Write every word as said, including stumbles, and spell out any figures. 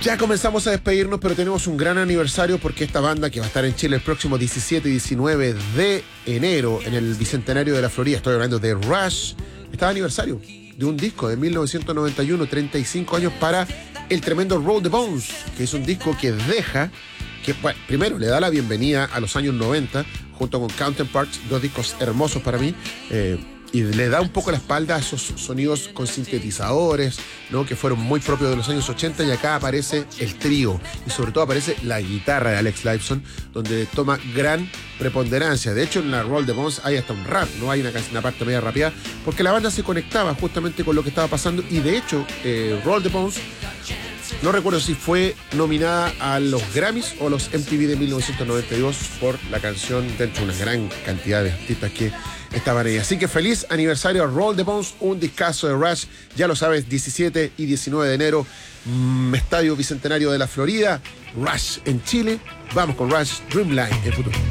Ya comenzamos a despedirnos, pero tenemos un gran aniversario porque esta banda que va a estar en Chile el próximo diecisiete y diecinueve de enero en el Bicentenario de la Florida, estoy hablando de Rush, está de aniversario de un disco de mil novecientos noventa y uno, treinta y cinco años para el tremendo Roll the Bones, que es un disco que deja, que bueno, primero le da la bienvenida a los años noventa, junto con Counterparts, dos discos hermosos para mí, eh, y le da un poco la espalda a esos sonidos con sintetizadores, ¿no?, que fueron muy propios de los años ochenta, y acá aparece el trío y sobre todo aparece la guitarra de Alex Lifeson, donde toma gran preponderancia. De hecho, en la Roll the Bones hay hasta un rap, no hay una, una parte media rapeada, porque la banda se conectaba justamente con lo que estaba pasando, y de hecho eh, Roll the Bones, no recuerdo si fue nominada a los Grammys o a los M T V de mil novecientos noventa y dos por la canción, dentro de una gran cantidad de artistas que estaban ahí. Así que feliz aniversario a Roll the Bones, un discazo de Rush, ya lo sabes, diecisiete y diecinueve de enero, mmm, Estadio Bicentenario de la Florida, Rush en Chile. Vamos con Rush, Dreamline en futuro.